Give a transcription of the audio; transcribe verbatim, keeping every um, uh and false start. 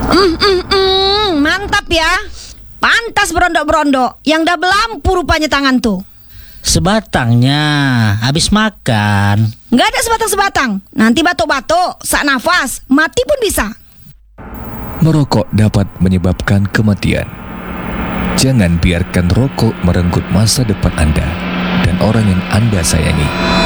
Mm, mm, mm, mantap ya. Pantas berondok-berondok. Yang double lampu rupanya tangan tuh. Sebatangnya habis makan. Nggak ada sebatang-sebatang. Nanti batuk-batuk, sak nafas, mati pun bisa. Merokok dapat menyebabkan kematian. Jangan biarkan rokok merenggut masa depan Anda dan orang yang Anda sayangi.